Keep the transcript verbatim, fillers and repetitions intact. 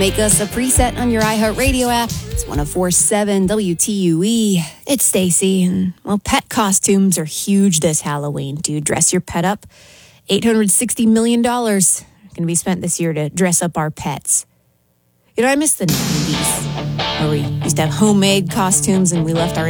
Make us a preset on your iHeartRadio app. It's one oh four point seven W T U E. It's Stacy, and, well, pet costumes are huge this Halloween. Do you dress your pet up? eight hundred sixty million dollars going to be spent this year to dress up our pets. You know, I miss the nineties, where we used to have homemade costumes and we left our